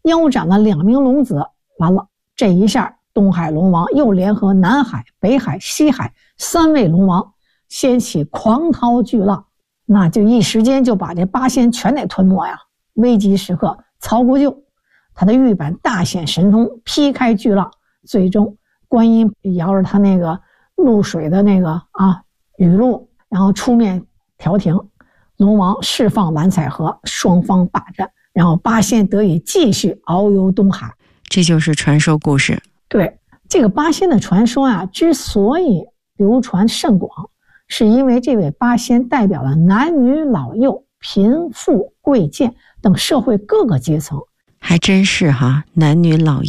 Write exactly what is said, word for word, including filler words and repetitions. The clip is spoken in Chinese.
腰斩了两名龙子。完了，这一下东海龙王又联合南海、北海、西海三位龙王，掀起狂涛巨浪，那就一时间就把这八仙全得吞没呀。危急时刻，曹国舅他的玉板大显神通，劈开巨浪，最终观音摇着他那个露水的那个啊雨露，然后出面调停，龙王释放蓝采和，双方大战，然后八仙得以继续遨游东海。 这就是传说故事。 对，这个八仙的传说啊，之所以流传甚广，是因为这位八仙代表了男女老幼、贫富贵贱等社会各个阶层。 还真是哈，男女老幼